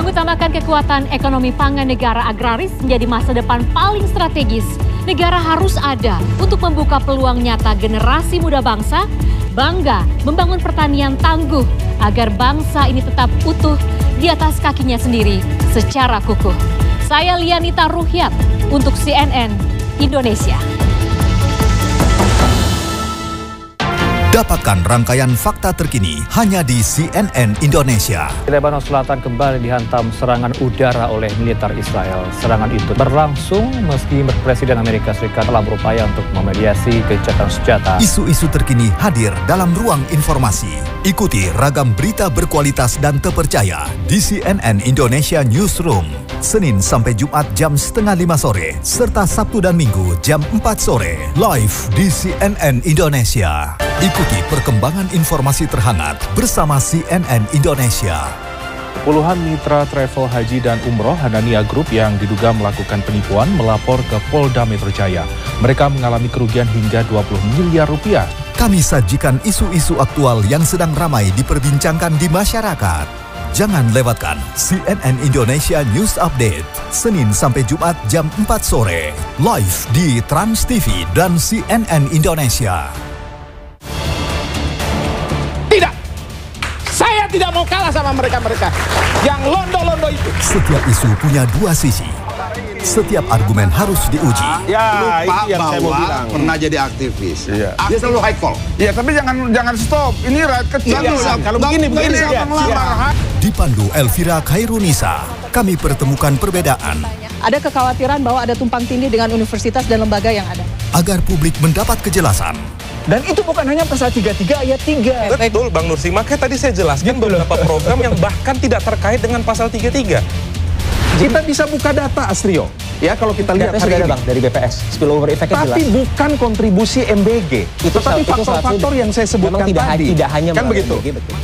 Mengutamakan kekuatan ekonomi pangan negara agraris menjadi masa depan paling strategis. Negara harus ada untuk membuka peluang nyata generasi muda bangsa, bangga membangun pertanian tangguh agar bangsa ini tetap utuh di atas kakinya sendiri secara kukuh. Saya Lianita Ruhyat untuk CNN Indonesia. Dapatkan rangkaian fakta terkini hanya di CNN Indonesia. Lebanon Selatan kembali dihantam serangan udara oleh militer Israel. Serangan itu berlangsung meski Presiden Amerika Serikat telah berupaya untuk memediasi gencatan senjata. Isu-isu terkini hadir dalam ruang informasi. Ikuti ragam berita berkualitas dan terpercaya di CNN Indonesia Newsroom. Senin sampai Jumat jam 4:30 sore, serta Sabtu dan Minggu jam 4 sore. Live di CNN Indonesia. Ikuti perkembangan informasi terhangat bersama CNN Indonesia. Puluhan mitra travel haji dan umroh Hanania Group yang diduga melakukan penipuan melapor ke Polda Metro Jaya. Mereka mengalami kerugian hingga 20 miliar rupiah. Kami sajikan isu-isu aktual yang sedang ramai diperbincangkan di masyarakat. Jangan lewatkan CNN Indonesia News Update, Senin sampai Jumat jam 4 sore. Live di Trans TV dan CNN Indonesia. Saya tidak mau kalah sama mereka-mereka yang londo-londo itu. Setiap isu punya dua sisi. Setiap argumen harus diuji. Ya, lupa itu yang saya mau bilang. Pernah jadi aktivis. Iya. Dia selalu high call. Iya, tapi jangan stop. Ini rakyat kecil. Kalau begini siapa ngelamar? Dipandu Elvira Khairunisa, kami pertemukan perbedaan. Ada kekhawatiran bahwa ada tumpang tindih dengan universitas dan lembaga yang ada. Agar publik mendapat kejelasan. Dan itu bukan hanya pasal 33 ayat 3. Betul Bang Nursi, makanya tadi saya jelaskan beberapa program yang bahkan tidak terkait dengan pasal 33. Kita bisa buka data, Astrio. Ya, kalau kita lihat hari ini. Bang, dari BPS, spillover effect-nya jelas. Tapi bukan kontribusi MBG. Tetapi faktor-faktor yang saya sebutkan tadi. Tidak hanya kan begitu. MBG, betul.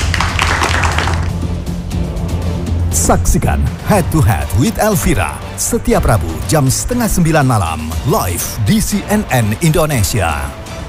Saksikan Head to Head with Elvira setiap Rabu jam 8:30 malam live di CNN Indonesia.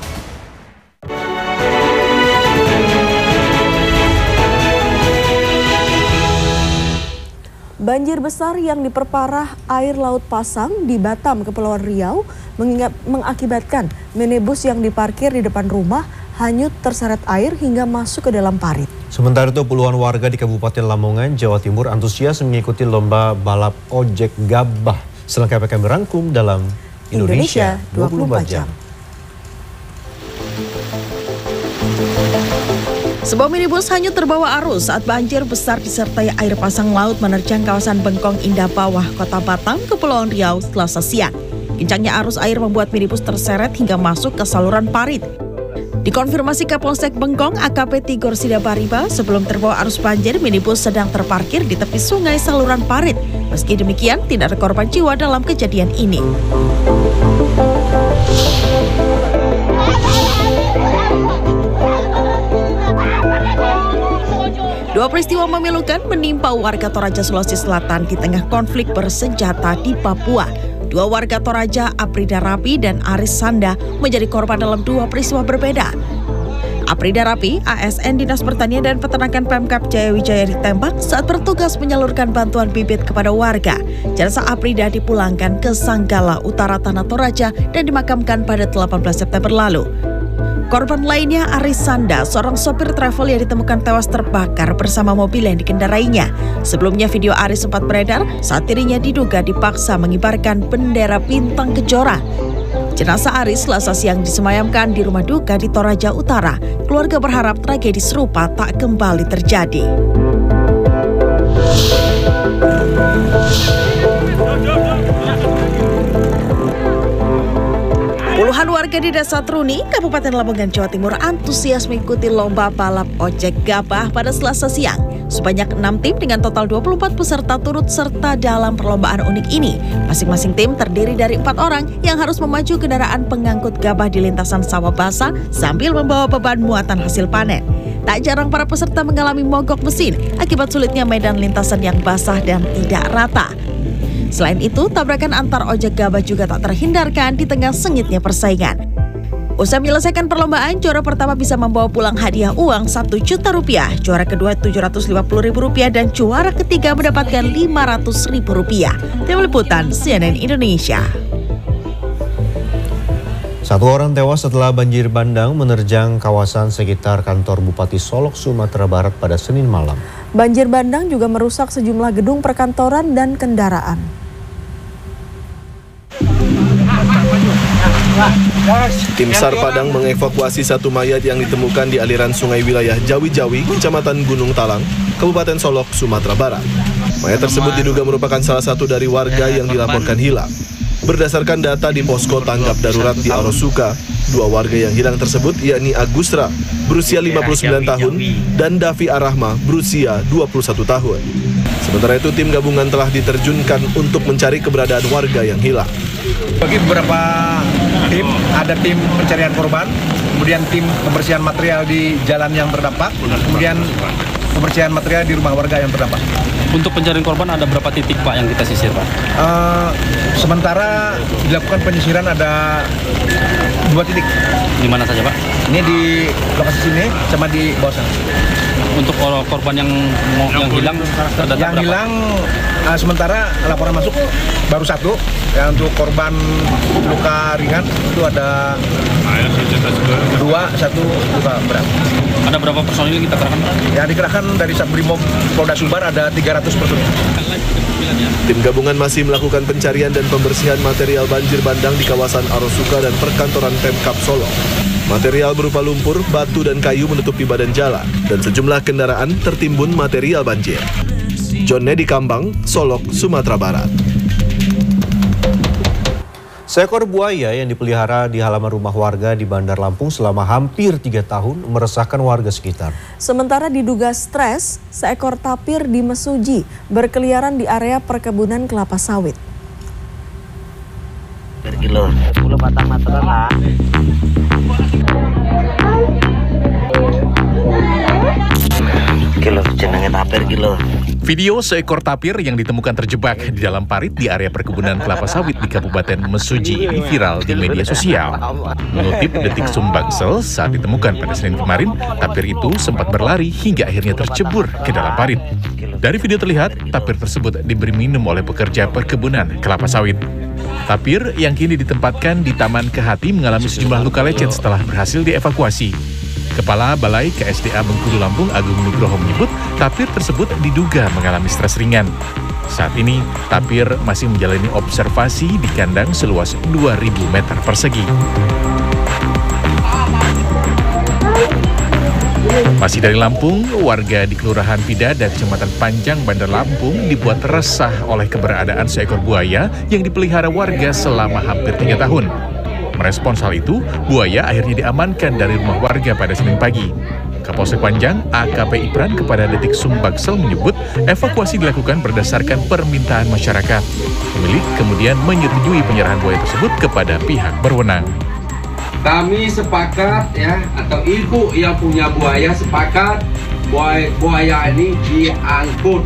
Banjir besar yang diperparah air Laut Pasang di Batam, Kepulauan Riau mengakibatkan minibus yang diparkir di depan rumah hanyut terseret air hingga masuk ke dalam parit. Sementara itu puluhan warga di Kabupaten Lamongan, Jawa Timur antusias mengikuti lomba balap ojek gabah. Selengkapnya kami rangkum dalam Indonesia 24 jam. Sebuah minibus hanyut terbawa arus saat banjir besar disertai air pasang laut menerjang kawasan Bengkong Indah Bawah, Kota Batam, Kepulauan Riau, Selasa siang. Kencangnya arus air membuat minibus terseret hingga masuk ke saluran parit. Dikonfirmasi Kapolsek Bengkong AKP Tigor Sidabariba, sebelum terbawa arus banjir, minibus sedang terparkir di tepi sungai saluran parit. Meski demikian, tidak ada korban jiwa dalam kejadian ini. Dua peristiwa memilukan menimpa warga Toraja, Sulawesi Selatan di tengah konflik bersenjata di Papua. Dua warga Toraja, Aprida Rapi dan Aris Sanda, menjadi korban dalam dua peristiwa berbeda. Aprida Rapi, ASN Dinas Pertanian dan Peternakan Pemkab Jayawijaya ditembak saat bertugas menyalurkan bantuan bibit kepada warga. Jenazah Aprida dipulangkan ke Sanggala Utara Tanah Toraja dan dimakamkan pada 18 September lalu. Korban lainnya Aris Sanda, seorang sopir travel yang ditemukan tewas terbakar bersama mobil yang dikendarainya. Sebelumnya video Aris sempat beredar saat dirinya diduga dipaksa mengibarkan bendera bintang kejora. Jenazah Aris Selasa siang disemayamkan di rumah duka di Toraja Utara. Keluarga berharap tragedi serupa tak kembali terjadi. Puluhan warga di Desa Truni, Kabupaten Lamongan, Jawa Timur antusias mengikuti lomba balap ojek gabah pada Selasa siang. Sebanyak 6 tim dengan total 24 peserta turut serta dalam perlombaan unik ini. Masing-masing tim terdiri dari 4 orang yang harus memacu kendaraan pengangkut gabah di lintasan sawah basah sambil membawa beban muatan hasil panen. Tak jarang para peserta mengalami mogok mesin akibat sulitnya medan lintasan yang basah dan tidak rata. Selain itu, tabrakan antar ojek gabah juga tak terhindarkan di tengah sengitnya persaingan. Usai menyelesaikan perlombaan, juara pertama bisa membawa pulang hadiah uang Rp1 juta, juara kedua Rp750.000 dan juara ketiga mendapatkan Rp500.000. Tim Liputan CNN Indonesia. Satu orang tewas setelah banjir bandang menerjang kawasan sekitar kantor Bupati Solok, Sumatera Barat pada Senin malam. Banjir bandang juga merusak sejumlah gedung perkantoran dan kendaraan. Tim SAR Padang mengevakuasi satu mayat yang ditemukan di aliran sungai wilayah Jawi-Jawi, Kecamatan Gunung Talang, Kabupaten Solok, Sumatera Barat. Mayat tersebut diduga merupakan salah satu dari warga yang dilaporkan hilang. Berdasarkan data di posko tanggap darurat di Arosuka, dua warga yang hilang tersebut yakni Agusra, berusia 59 tahun, dan Davi Arahma, berusia 21 tahun. Sementara itu, tim gabungan telah diterjunkan untuk mencari keberadaan warga yang hilang. Bagi beberapa tim, ada tim pencarian korban, kemudian tim pembersihan material di jalan yang terdampak, kemudian pembersihan material di rumah warga yang terdampak. Untuk pencarian korban ada berapa titik Pak yang kita sisir Pak? Sementara dilakukan penyisiran ada 2 titik. Di mana saja Pak? Ini di lokasi sini sama di bawah sana. Untuk korban yang hilang terdata yang berapa? Hilang sementara laporan masuk baru 1 ya. Untuk korban luka ringan itu ada 2, 1 luka berat. Ada berapa personil yang kita kerahkan? Ya, dikerahkan dari Satbrimob Polda Sumbar ada 300 personil. Tim gabungan masih melakukan pencarian dan pembersihan material banjir bandang di kawasan Arosuka dan perkantoran Pemkab Solok. Material berupa lumpur, batu, dan kayu menutupi badan jalan, dan sejumlah kendaraan tertimbun material banjir. John Nedi Kambang, Solok, Sumatera Barat. Seekor buaya yang dipelihara di halaman rumah warga di Bandar Lampung selama hampir 3 tahun meresahkan warga sekitar. Sementara diduga stres, seekor tapir di Mesuji berkeliaran di area perkebunan kelapa sawit. Kilo 10 batang materan lah. Kilo jenenge tapir kilo. Video seekor tapir yang ditemukan terjebak di dalam parit di area perkebunan kelapa sawit di Kabupaten Mesuji ini viral di media sosial. Mengutip detik Sumbangsel, saat ditemukan pada Senin kemarin, tapir itu sempat berlari hingga akhirnya tercebur ke dalam parit. Dari video terlihat, tapir tersebut diberi minum oleh pekerja perkebunan kelapa sawit. Tapir yang kini ditempatkan di Taman Kehati mengalami sejumlah luka lecet setelah berhasil dievakuasi. Kepala Balai KSDA Bengkulu Lampung Agung Nugroho menyebut tapir tersebut diduga mengalami stres ringan. Saat ini, tapir masih menjalani observasi di kandang seluas 2.000 meter persegi. Masih dari Lampung, warga di Kelurahan Pidada, Kecamatan Panjang, Bandar Lampung dibuat resah oleh keberadaan seekor buaya yang dipelihara warga selama hampir 3 tahun. Merespons hal itu, buaya akhirnya diamankan dari rumah warga pada Senin pagi. Kapolsek Panjang, AKP Ipran kepada Detik Sumbangsel menyebut evakuasi dilakukan berdasarkan permintaan masyarakat. Pemilik kemudian menyetujui penyerahan buaya tersebut kepada pihak berwenang. Kami sepakat ya, atau ibu yang punya buaya sepakat buaya ini diangkut.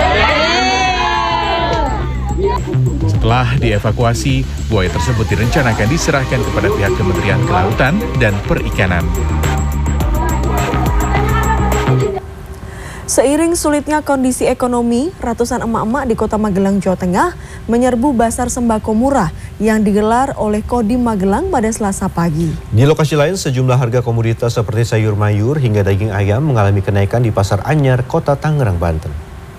Setelah dievakuasi, buaya tersebut direncanakan diserahkan kepada pihak Kementerian Kelautan dan Perikanan. Seiring sulitnya kondisi ekonomi, ratusan emak-emak di Kota Magelang, Jawa Tengah menyerbu basar sembako murah yang digelar oleh Kodim Magelang pada Selasa pagi. Di lokasi lain, sejumlah harga komoditas seperti sayur mayur hingga daging ayam mengalami kenaikan di Pasar Anyar, Kota Tangerang, Banten.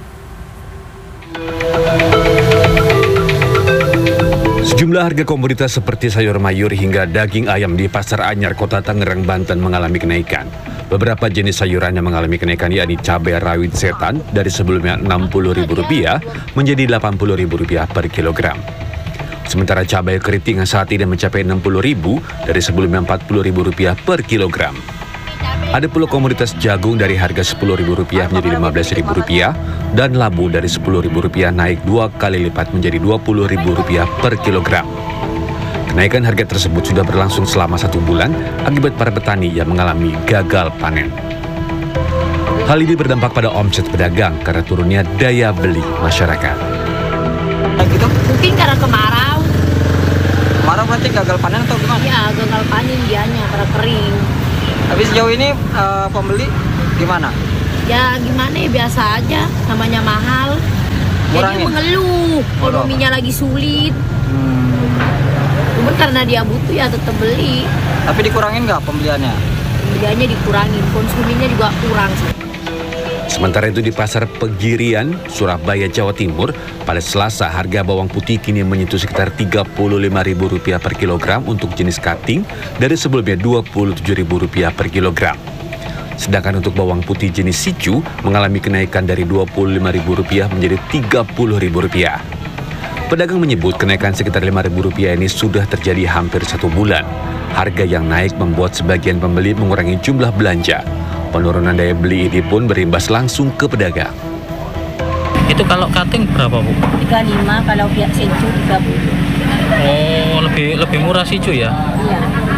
Sejumlah harga komoditas seperti sayur mayur hingga daging ayam di Pasar Anyar, Kota Tangerang, Banten mengalami kenaikan. Beberapa jenis sayuran yang mengalami kenaikan yakni cabai rawit setan dari sebelumnya Rp60.000 menjadi Rp80.000 per kilogram. Sementara cabai keriting saat ini mencapai Rp60.000 dari sebelumnya Rp40.000 per kilogram. Ada pula komoditas jagung dari harga Rp10.000 menjadi Rp15.000 dan labu dari Rp10.000 naik 2 kali lipat menjadi Rp20.000 per kilogram. Kenaikan harga tersebut sudah berlangsung selama 1 bulan akibat para petani yang mengalami gagal panen. Hal ini berdampak pada omset pedagang karena turunnya daya beli masyarakat. Mungkin karena kemarau sementara berarti gagal panen atau gimana? Iya, gagal panen dianya karena kering. Tapi sejauh ini pembeli gimana? Ya gimana ya, biasa aja, namanya mahal. Jadi mengeluh, ekonominya lagi sulit. Cuma karena dia butuh ya tetap beli. Tapi dikurangin nggak pembeliannya? Pembeliannya dikurangin, konsumennya juga kurang. Sementara itu di Pasar Pegirian, Surabaya, Jawa Timur, pada Selasa harga bawang putih kini menyentuh sekitar Rp35.000 per kilogram untuk jenis cutting dari sebelumnya Rp27.000 per kilogram. Sedangkan untuk bawang putih jenis sicu mengalami kenaikan dari Rp25.000 menjadi Rp30.000. Pedagang menyebut kenaikan sekitar Rp5.000 ini sudah terjadi hampir 1 bulan. Harga yang naik membuat sebagian pembeli mengurangi jumlah belanja. Penurunan daya beli ini pun berimbas langsung ke pedagang. Itu kalau cutting berapa, Bu? 35, kalau pihak sicu 30. Oh, lebih murah sicu ya? Iya.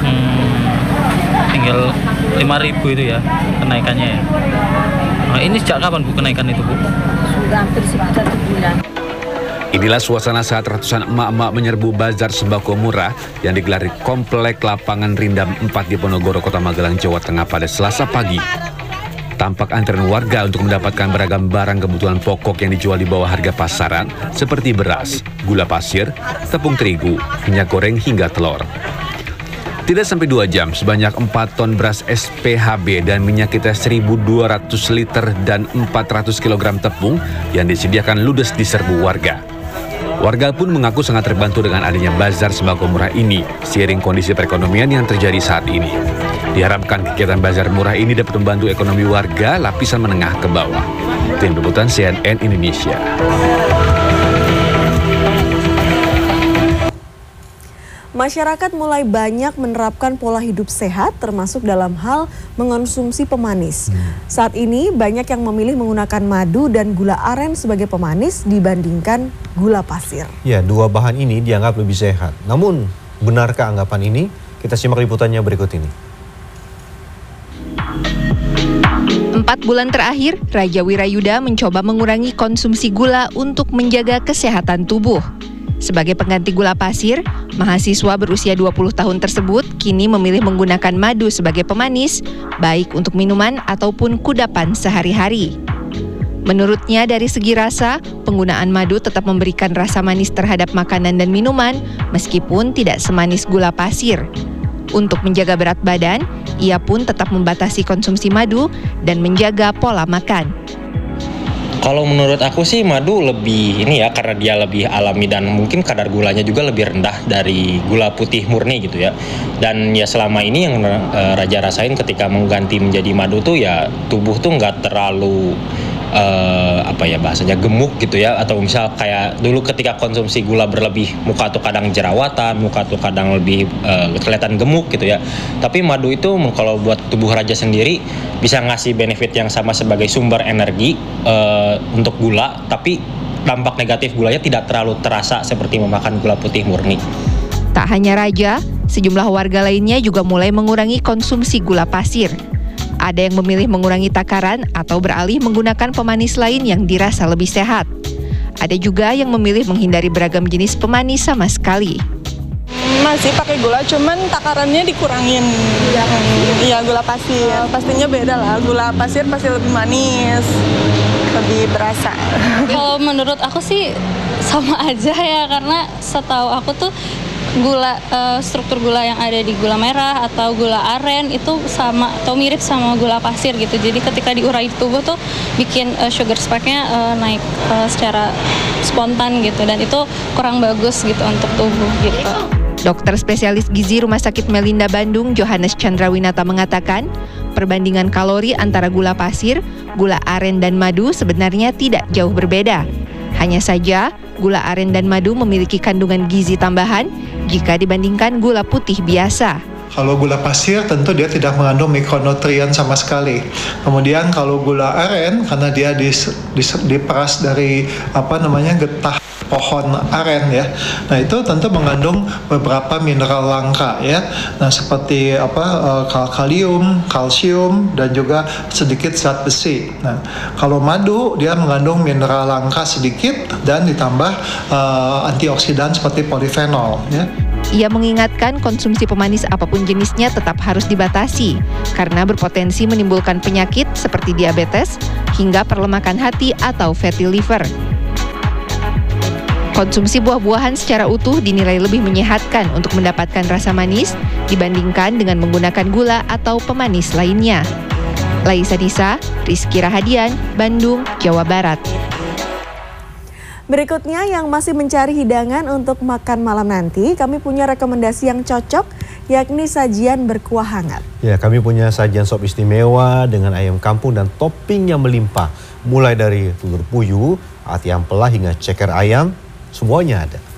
Tinggal 5.000 itu ya kenaikannya ya. Nah, ini sejak kapan Bu kenaikan itu, Bu? Sudah hampir 1 bulan. Inilah suasana saat ratusan emak-emak menyerbu bazar sembako murah yang digelar di Komplek Lapangan Rindam 4 di Ponorogo, Kota Magelang, Jawa Tengah pada Selasa pagi. Tampak antrean warga untuk mendapatkan beragam barang kebutuhan pokok yang dijual di bawah harga pasaran seperti beras, gula pasir, tepung terigu, minyak goreng hingga telur. Tidak sampai 2 jam, sebanyak 4 ton beras SPHB dan minyak kita 1.200 liter dan 400 kg tepung yang disediakan ludes di serbu warga. Warga pun mengaku sangat terbantu dengan adanya bazar sembako murah ini, seiring kondisi perekonomian yang terjadi saat ini. Diharapkan kegiatan bazar murah ini dapat membantu ekonomi warga lapisan menengah ke bawah. Tim Liputan CNN Indonesia. Masyarakat mulai banyak menerapkan pola hidup sehat termasuk dalam hal mengonsumsi pemanis. Saat ini banyak yang memilih menggunakan madu dan gula aren sebagai pemanis dibandingkan gula pasir. Ya, 2 bahan ini dianggap lebih sehat. Namun, benarkah anggapan ini? Kita simak liputannya berikut ini. 4 bulan terakhir, Raja Wirayuda mencoba mengurangi konsumsi gula untuk menjaga kesehatan tubuh. Sebagai pengganti gula pasir, mahasiswa berusia 20 tahun tersebut kini memilih menggunakan madu sebagai pemanis, baik untuk minuman ataupun kudapan sehari-hari. Menurutnya dari segi rasa, penggunaan madu tetap memberikan rasa manis terhadap makanan dan minuman, meskipun tidak semanis gula pasir. Untuk menjaga berat badan, ia pun tetap membatasi konsumsi madu dan menjaga pola makan. Kalau menurut aku sih madu lebih ini ya, karena dia lebih alami dan mungkin kadar gulanya juga lebih rendah dari gula putih murni gitu ya. Dan ya selama ini yang Raja rasain ketika mengganti menjadi madu tuh ya tubuh tuh nggak terlalu bahasanya gemuk gitu ya, atau misal kayak dulu ketika konsumsi gula berlebih muka tuh kadang jerawatan, muka tuh kadang lebih kelihatan gemuk gitu ya. Tapi madu itu kalau buat tubuh Raja sendiri bisa ngasih benefit yang sama sebagai sumber energi untuk gula, tapi dampak negatif gulanya tidak terlalu terasa seperti memakan gula putih murni. Tak hanya Raja, sejumlah warga lainnya juga mulai mengurangi konsumsi gula pasir. Ada yang memilih mengurangi takaran atau beralih menggunakan pemanis lain yang dirasa lebih sehat. Ada juga yang memilih menghindari beragam jenis pemanis sama sekali. Masih pakai gula, cuman takarannya dikurangin. Iya, gula pasir. Pastinya beda lah, gula pasir pasti lebih manis, lebih berasa. Kalau menurut aku sih sama aja ya, karena setahu aku tuh gula struktur gula yang ada di gula merah atau gula aren itu sama atau mirip sama gula pasir gitu. Jadi ketika diurai di tubuh tuh bikin sugar spike-nya naik secara spontan gitu, dan itu kurang bagus gitu untuk tubuh gitu. Dokter spesialis gizi Rumah Sakit Melinda Bandung, Johannes Chandrawinata mengatakan, perbandingan kalori antara gula pasir, gula aren dan madu sebenarnya tidak jauh berbeda. Hanya saja, gula aren dan madu memiliki kandungan gizi tambahan jika dibandingkan gula putih biasa. Kalau gula pasir tentu dia tidak mengandung mikronutrien sama sekali. Kemudian kalau gula aren karena dia diperas dari getah pohon aren ya. Nah itu tentu mengandung beberapa mineral langka ya. Nah seperti kalium, kalsium dan juga sedikit zat besi. Nah kalau madu dia mengandung mineral langka sedikit dan ditambah antioksidan seperti polifenol ya. Ia mengingatkan konsumsi pemanis apapun jenisnya tetap harus dibatasi karena berpotensi menimbulkan penyakit seperti diabetes hingga perlemakan hati atau fatty liver. Konsumsi buah-buahan secara utuh dinilai lebih menyehatkan untuk mendapatkan rasa manis dibandingkan dengan menggunakan gula atau pemanis lainnya. Laisa Nisa, Rizky Rahadian, Bandung, Jawa Barat. Berikutnya yang masih mencari hidangan untuk makan malam nanti, kami punya rekomendasi yang cocok, yakni sajian berkuah hangat. Ya, kami punya sajian sop istimewa dengan ayam kampung dan topping yang melimpah. Mulai dari telur puyuh, ati ampela hingga ceker ayam, semuanya ada.